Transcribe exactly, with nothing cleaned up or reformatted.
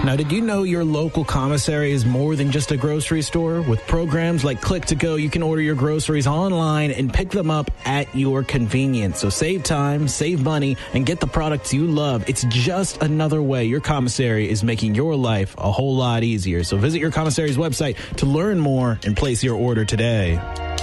Now, did you know your local commissary is more than just a grocery store? With programs like Click to Go, you can order your groceries online and pick them up at your convenience. So save time, save money, and get the products you love. It's just another way your commissary is making your life a whole lot easier. So visit your commissary's website to learn more and place your order today.